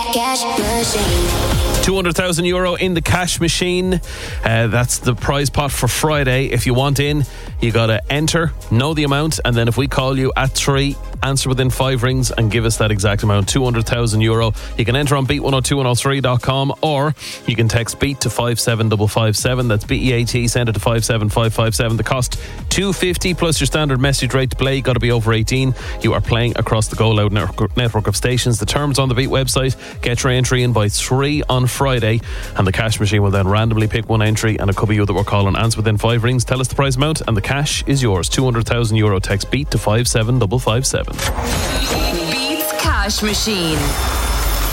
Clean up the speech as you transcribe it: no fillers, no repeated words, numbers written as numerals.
Cash Machine. 200,000 euro in the cash machine. That's the prize pot for Friday. If you want in, you got to enter, know the amount, and then if we call you at 3, answer within 5 rings and give us that exact amount, 200,000 euro. You can enter on beat102103.com, or you can text beat to 57557. That's BEAT. Send it to 57557. The cost $2.50 plus your standard message rate to play. You got to be over 18. You are playing across the Go Loud network of stations. The terms on the Beat website. Get your entry in by 3 on Friday, and the cash machine will then randomly pick one entry, and it could be you that we're calling. Answer within 5 rings, tell us the prize amount, and the cash is yours. 200,000 euro. Text beat to 57557. Beats Cash Machine.